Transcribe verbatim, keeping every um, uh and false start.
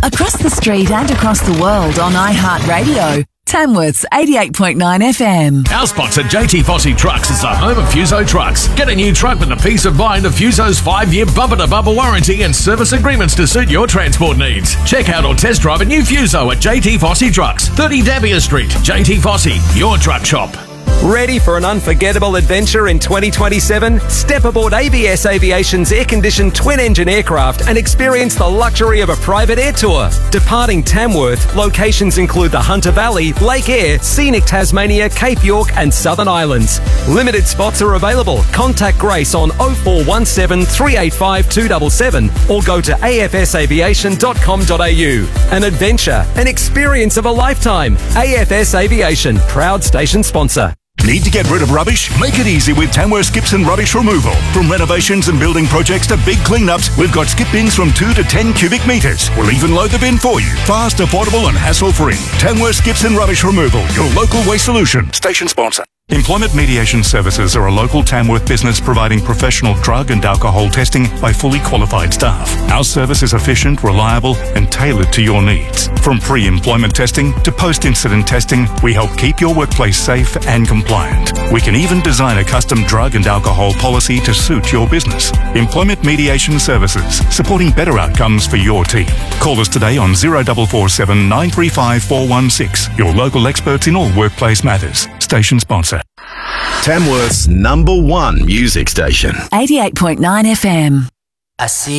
Across the street and across the world on iHeartRadio. Tamworth's eighty-eight point nine F M. Our sponsor, J T Fossey Trucks, is the home of Fuso Trucks. Get a new truck with the peace of mind of Fuso's five-year bumper-to-bumper warranty and service agreements to suit your transport needs. Check out or test drive a new Fuso at J T Fossey Trucks, thirty Dampier Street. J T Fossey, your truck shop. Ready for an unforgettable adventure in twenty twenty-seven? Step aboard A B S Aviation's air-conditioned twin-engine aircraft and experience the luxury of a private air tour. Departing Tamworth, locations include the Hunter Valley, Lake Eyre, scenic Tasmania, Cape York and Southern Islands. Limited spots are available. Contact Grace on oh four one seven, three eight five, two seven seven or go to a f s aviation dot com dot a u. An adventure, an experience of a lifetime. A F S Aviation, proud station sponsor. Need to get rid of rubbish? Make it easy with Tamworth Skips and Rubbish Removal. From renovations and building projects to big cleanups, we've got skip bins from two to ten cubic metres. We'll even load the bin for you. Fast, affordable and hassle-free. Tamworth Skips and Rubbish Removal, your local waste solution. Station sponsor. Employment Mediation Services are a local Tamworth business providing professional drug and alcohol testing by fully qualified staff. Our service is efficient, reliable and tailored to your needs. From pre-employment testing to post-incident testing, we help keep your workplace safe and compliant. We can even design a custom drug and alcohol policy to suit your business. Employment Mediation Services, supporting better outcomes for your team. Call us today on zero four four seven, nine three five, four one six. Your local experts in all workplace matters. Station sponsor. Tamworth's number one music station. eighty-eight point nine F M. I see